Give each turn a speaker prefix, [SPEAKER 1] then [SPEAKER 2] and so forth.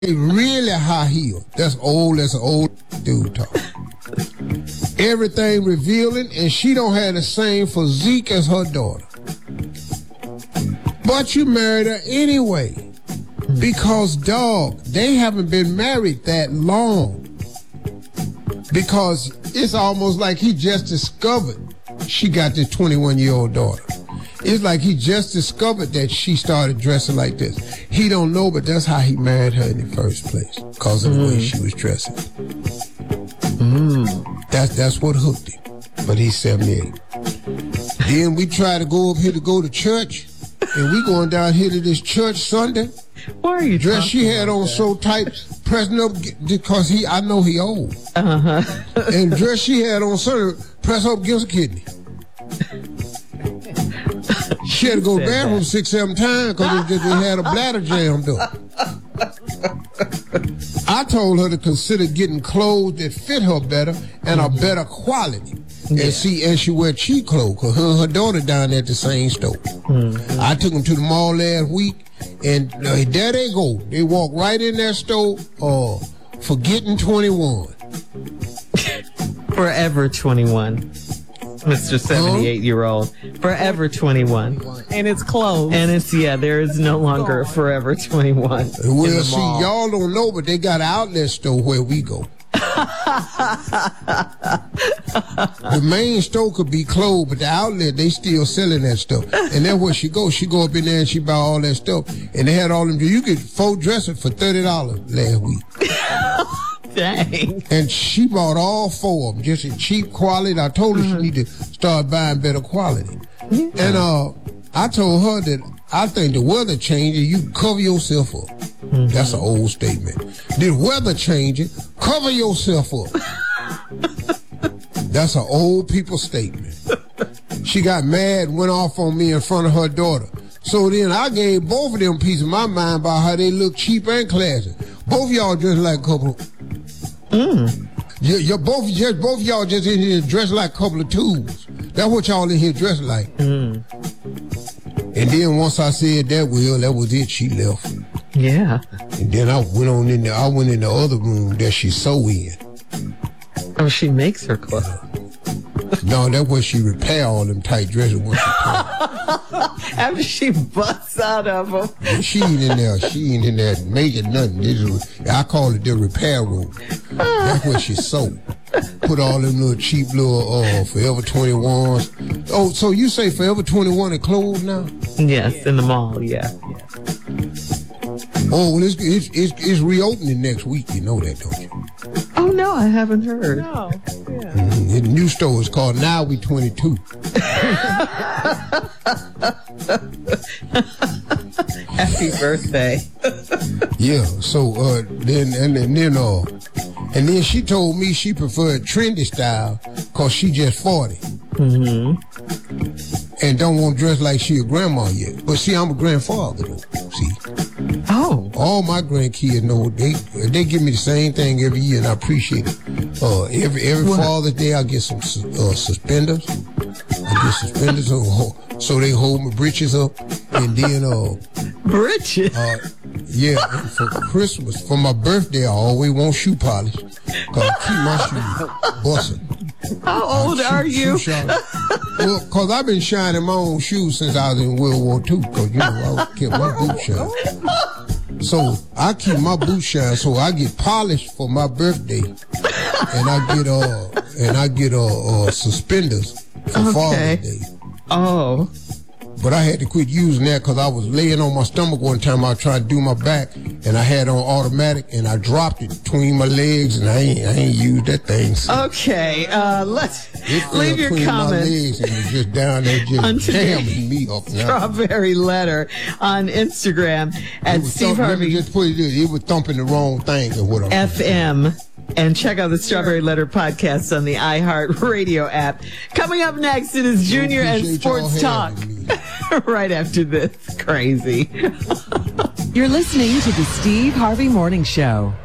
[SPEAKER 1] really high heel. That's an old dude talk. Everything revealing, and she don't have the same physique as her daughter. But you married her anyway. Because, dog, they haven't been married that long. Because it's almost like he just discovered she got this 21-year-old daughter. It's like he just discovered that she started dressing like this. He don't know, but that's how he married her in the first place, because of the way she was dressing. That's what hooked him. But he's 78. Then we try to go up here to go to church, and we going down here to this church Sunday.
[SPEAKER 2] Why are you
[SPEAKER 1] dress she had on so tight, pressing up, because I know he old. And dress she had on Sunday, press up against a kidney. She had to go to the bathroom 6-7 times because they had a bladder jammed up. I told her to consider getting clothes that fit her better and a better quality. Yeah. And she wear cheap clothes because her daughter down there at the same store. I took them to the mall last week, and there they go. They walk right in that store forgetting 21.
[SPEAKER 2] Forever 21. Mr. 78-year-old. Forever 21.
[SPEAKER 3] And it's closed.
[SPEAKER 2] And it's, there is no longer a Forever 21.
[SPEAKER 1] Well, see, y'all don't know, but they got an outlet store where we go. The main store could be closed, but the outlet, they still selling that stuff. And that's where she go. She go up in there and she buy all that stuff. And they had all them. You get 4 dresses for $30 last week.
[SPEAKER 2] Dang.
[SPEAKER 1] And she bought all 4 of them, just in cheap quality. I told her she need to start buying better quality. Yeah. And I told her that I think the weather changing, you cover yourself up. That's an old statement. The weather changing, cover yourself up. That's an old people statement. She got mad and went off on me in front of her daughter. So then I gave both of them pieces of my mind about how they look cheap and classy. Both of y'all dressed like a couple of... both of y'all just in here dressed like a couple of tools. That's what y'all in here dressed like. And then once I said that, that was it. She left.
[SPEAKER 2] Yeah.
[SPEAKER 1] And then I went in the other room that she sew in.
[SPEAKER 2] Oh, she makes her clothes.
[SPEAKER 1] No, that's where she repair all them tight dresses.
[SPEAKER 2] After she busts out of them.
[SPEAKER 1] She ain't in there making nothing. I call it the repair room. That's where she sew. Put all them little cheap little Forever 21s. Oh, so you say Forever 21 is closed now?
[SPEAKER 2] Yes, in the mall, yeah.
[SPEAKER 1] Oh, well, it's reopening next week. You know that, don't you?
[SPEAKER 2] Oh, no, I haven't heard.
[SPEAKER 3] No. Yeah.
[SPEAKER 1] The new store is called Now We 22.
[SPEAKER 2] Happy birthday.
[SPEAKER 1] Yeah, so and then she told me she preferred trendy style because she just 40. And don't want to dress like she a grandma yet. But see, I'm a grandfather though. See.
[SPEAKER 2] Oh.
[SPEAKER 1] All my grandkids know they give me the same thing every year, and I appreciate it. Every Father's Day I get some suspenders. I get suspenders so they hold my britches up, and then
[SPEAKER 2] britches.
[SPEAKER 1] Yeah, for Christmas, for my birthday, I always want shoe polish because I keep my shoes busting.
[SPEAKER 2] How old are you?
[SPEAKER 1] Well, because I've been shining my own shoes since I was in World War II, because, I kept my boots shine. So I keep my boots shine, so I get polished for my birthday, and I get suspenders for Father's Day.
[SPEAKER 2] Oh.
[SPEAKER 1] But I had to quit using that because I was laying on my stomach one time. I was trying to do my back, and I had on automatic, and I dropped it between my legs, and I ain't used that thing. So.
[SPEAKER 2] Okay, let's leave your comments.
[SPEAKER 1] My legs and it just down there just jamming me up now.
[SPEAKER 2] Strawberry Letter on Instagram at Steve Harvey.
[SPEAKER 1] Let me just put it was thumping the wrong thing or what I'm
[SPEAKER 2] FM. And check out the Strawberry Letter podcast on the iHeartRadio app. Coming up next, it is Junior and Sports Talk. Right after this. Crazy.
[SPEAKER 4] You're listening to the Steve Harvey Morning Show.